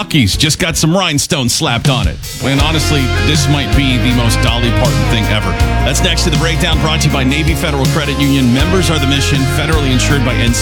Rockies just got some rhinestones slapped on it. And honestly, this might be the most Dolly Parton thing ever. That's next to The Breakdown, brought to you by Navy Federal Credit Union. Members are the mission, federally insured by NCAA.